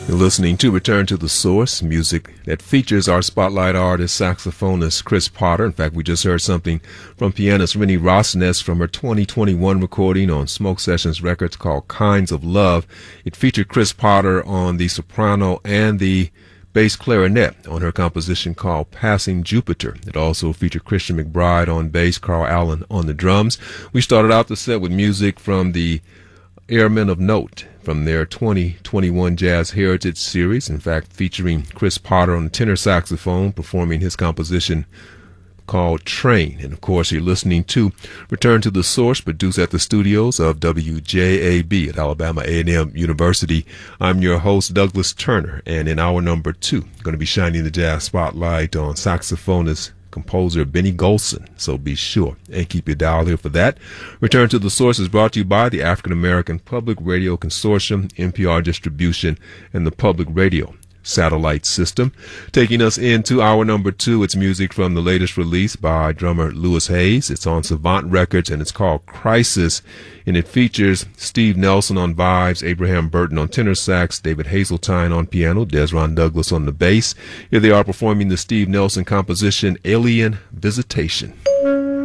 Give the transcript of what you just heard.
You're listening to Return to the Source, music that features our spotlight artist, saxophonist Chris Potter. In fact, we just heard something from pianist Rennie Rosnes from her 2021 recording on Smoke Sessions Records called Kinds of Love. It featured Chris Potter on the soprano and the bass clarinet on her composition called Passing Jupiter. It also featured Christian McBride on bass, Carl Allen on the drums. We started out the set with music from the Airmen of Note from their 2021 Jazz Heritage Series, in fact, featuring Chris Potter on the tenor saxophone performing his composition called Train. And, of course, you're listening to Return to the Source, produced at the studios of WJAB at Alabama A&M University. I'm your host, Douglas Turner, and in hour number 2, I'm going to be shining the jazz spotlight on saxophonist composer Benny Golson, so be sure and keep your dial here for that. Return to the Source is brought to you by the African American Public Radio Consortium, NPR Distribution, and the Public Radio Satellite System. Taking us into hour number 2, it's music from the latest release by drummer Louis Hayes. It's on Savant Records and it's called Crisis, and it features Steve Nelson on vibes, Abraham Burton on tenor sax, David Hazeltine on piano, Desron Douglas on the bass. Here they are performing the Steve Nelson composition Alien Visitation.